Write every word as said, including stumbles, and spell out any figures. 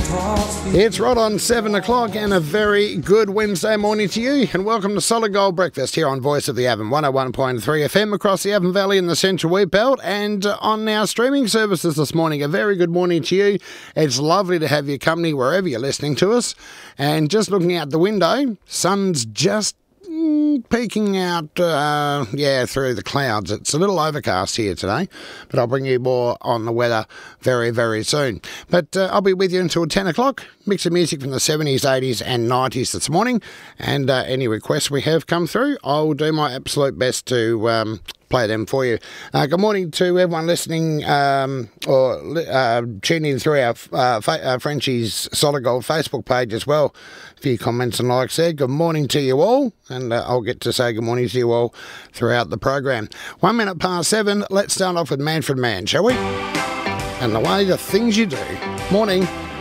It's right on seven o'clock and a very good Wednesday morning to you, and welcome to Solid Gold Breakfast here on Voice of the Avon, one oh one point three F M across the Avon Valley in the Central Wheat Belt, and on our streaming services this morning. A very good morning to you. It's lovely to have your company wherever you're listening to us, and just looking out the window, sun's just peeking out, uh, yeah, through the clouds. It's a little overcast here today, but I'll bring you more on the weather very, very soon. But uh, I'll be with you until ten o'clock. Mix of music from the seventies, eighties and nineties this morning, and uh, any requests we have come through, I'll do my absolute best to um, play them for you. Uh, good morning to everyone listening um, or uh, tuning in through our uh, fa- uh, Frenchie's Solid Gold Facebook page as well. A few comments and likes there. Good morning to you all, and uh, I'll get to say good morning to you all throughout the program. One minute past seven, let's start off with Manfred Mann, shall we? And the way the things you do. Morning.